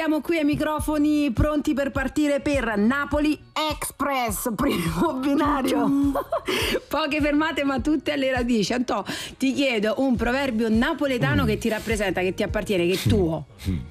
siamo qui ai microfoni pronti per partire per Napoli Express, primo binario. Poche fermate ma tutte alle radici. Antò, ti chiedo un proverbio napoletano che ti rappresenta, che ti appartiene, che è tuo.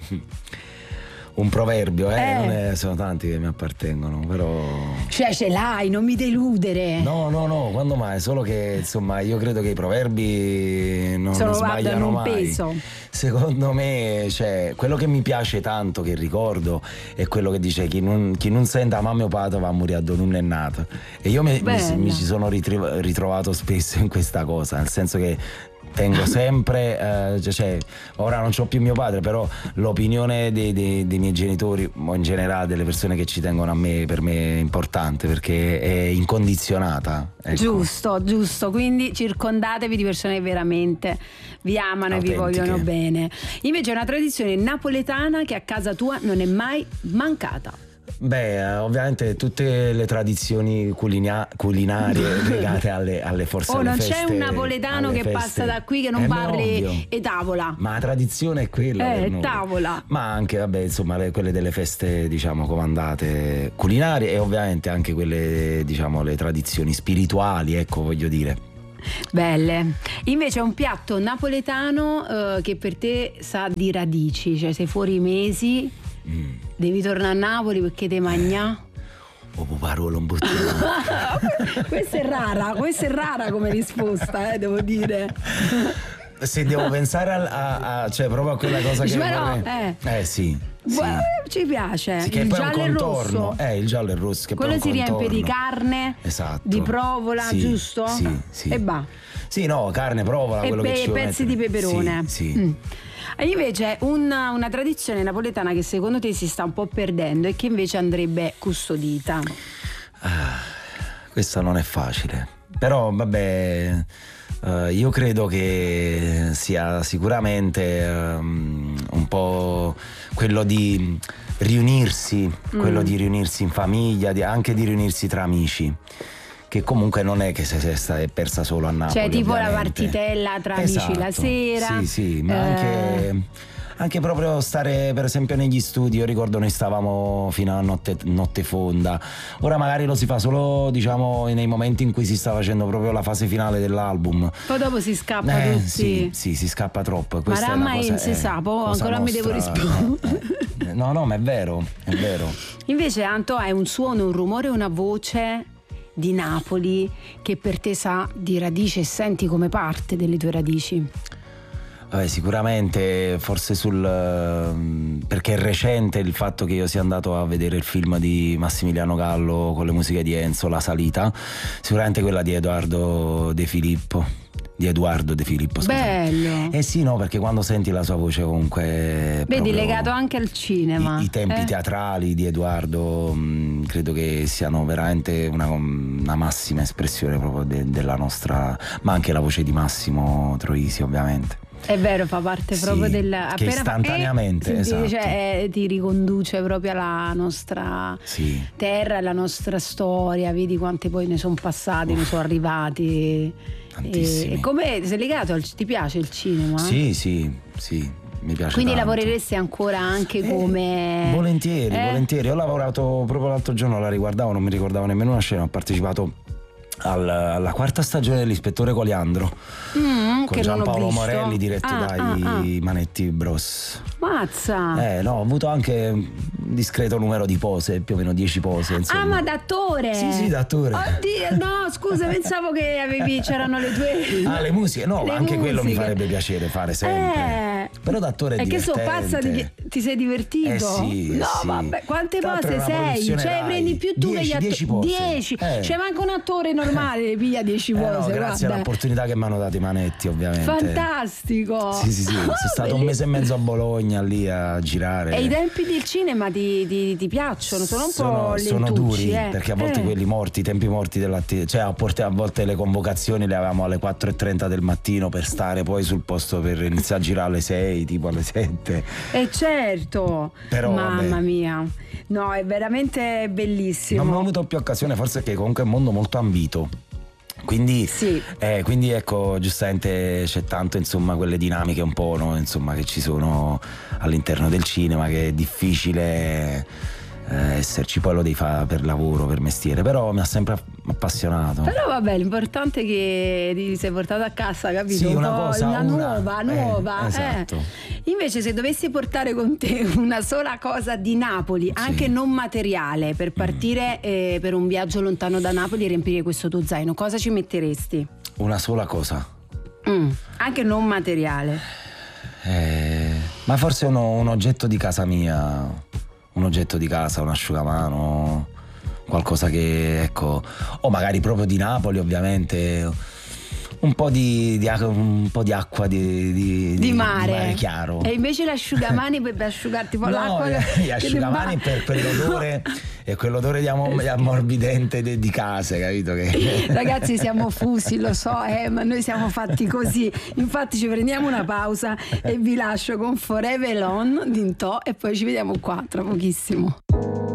Un proverbio, sono tanti che mi appartengono, però... Cioè ce l'hai, non mi deludere. No, quando mai? Solo che, insomma, io credo che i proverbi non sbagliano un mai. peso. Secondo me, cioè, quello che mi piace tanto, che ricordo, è quello che dice chi non senta mamma o padre va a morire dove non è nato. E io mi ci sono ritrovato spesso in questa cosa, nel senso che tengo sempre, cioè, ora non c'ho più mio padre, però l'opinione dei miei genitori o in generale delle persone che ci tengono a me, per me è importante perché è incondizionata, ecco. Giusto, quindi circondatevi di persone che veramente vi amano e vi vogliono bene. Invece è una tradizione napoletana che a casa tua non è mai mancata. Beh, ovviamente tutte le tradizioni culinarie legate alle forze alle feste. Non c'è un napoletano che passa da qui che non parli e tavola. Ma la tradizione è quella. Tavola. Ma anche, vabbè, insomma, quelle delle feste, diciamo, comandate culinarie e ovviamente anche quelle, diciamo, le tradizioni spirituali, ecco, voglio dire. Belle. Invece è un piatto napoletano che per te sa di radici, cioè sei fuori i mesi. Devi tornare a Napoli perché te magna. Parolo un bottino. Questa è rara come risposta, devo dire. Se devo pensare cioè proprio a quella cosa che vorrei. Sì. Ci piace. Sì, che il poi giallo e il rosso. Il giallo e il rosso. Che quello poi si riempie di carne, esatto, di provola, giusto? Sì. E va. Sì, no, carne, provola, quello che ci pezzi di peperone. Sì. E invece una tradizione napoletana che secondo te si sta un po' perdendo e che invece andrebbe custodita. Questa non è facile, però vabbè, io credo che sia sicuramente un po' quello di riunirsi, quello di riunirsi in famiglia, anche di riunirsi tra amici, che comunque non è che è persa solo a Napoli. Cioè tipo ovviamente. La partitella tra amici la sera. Sì, ma anche proprio stare per esempio negli studi. Io ricordo noi stavamo fino a notte fonda. Ora magari lo si fa solo, diciamo, nei momenti in cui si sta facendo proprio la fase finale dell'album. Poi dopo si scappa tutti. Sì, si scappa troppo. Ma Ramma si sa, ancora mi devo rispondere. No, ma è vero. Invece Anto, hai un suono, un rumore, una voce di Napoli che per te sa di radici e senti come parte delle tue radici? Vabbè, sicuramente forse perché è recente il fatto che io sia andato a vedere il film di Massimiliano Gallo con le musiche di Enzo, La Salita, sicuramente quella di Edoardo De Filippo, scusate. Bello. Sì, no, perché quando senti la sua voce comunque vedi, legato anche al cinema, i tempi teatrali di Edoardo credo che siano veramente una massima espressione proprio della nostra, ma anche la voce di Massimo Troisi ovviamente. È vero, fa parte proprio del che istantaneamente esatto. Ti riconduce proprio alla nostra terra, alla nostra storia. Vedi quante poi ne sono passati, ne sono arrivati. E come sei legato ti piace il cinema? Sì, mi piace. Quindi tanto. Lavoreresti ancora anche come volentieri. Ho lavorato proprio l'altro giorno, la riguardavo, non mi ricordavo nemmeno una scena. Ho partecipato alla quarta stagione dell'Ispettore Coliandro con Giampaolo Morelli, diretto dai Manetti Bros. Mazza! Ho avuto anche un discreto numero di pose, più o meno 10 pose, insomma. Ma d'attore? Sì, d'attore. Oddio, no, scusa, pensavo che c'erano le tue le musiche, no, le anche musiche. Quello mi farebbe piacere fare sempre. Però d'attore è divertente. Che so pazza ti sei divertito? Sì. Vabbè, quante pose sei? Cioè prendi più tu che gli attori. 10 pose. 10. C'è manco un attore normale, le piglia 10 pose. No, grazie all'opportunità che mi hanno dato i Manetti, ovviamente. Fantastico. Sì. Sono stato un mese e mezzo a Bologna lì a girare. E i tempi del cinema ti piacciono? Sono un po' lentucci, sono duri, perché a volte quelli morti, i tempi morti cioè a volte le convocazioni le avevamo alle 4:30 del mattino per stare poi sul posto per iniziare a girare alle 6, tipo alle 7. Certo. Però, mamma mia. No, è veramente bellissimo. Non ho avuto più occasione, forse perché comunque è un mondo molto ambito. Quindi, sì. Quindi ecco, giustamente c'è tanto, insomma, quelle dinamiche un po', no? Insomma, che ci sono all'interno del cinema, che è difficile esserci, poi lo devi fare per lavoro, per mestiere, però mi ha sempre appassionato. Però vabbè, l'importante è che ti sei portato a casa, capito? Sì, una nuova. Esatto. Invece se dovessi portare con te una sola cosa di Napoli, anche non materiale, per partire per un viaggio lontano da Napoli e riempire questo tuo zaino, cosa ci metteresti? Una sola cosa? Anche non materiale. Ma forse un oggetto di casa mia, un oggetto di casa, un asciugamano, qualcosa che, ecco, o magari proprio di Napoli, ovviamente, un po' di acqua di mare chiaro. E invece l'asciugamani per asciugarti un po' l'acqua. Gli asciugamani per quell'odore e quell'odore di ammorbidente di case, capito? Che... Ragazzi, siamo fusi, lo so, ma noi siamo fatti così. Infatti ci prendiamo una pausa e vi lascio con Forever Alone di Ntò e poi ci vediamo qua tra pochissimo.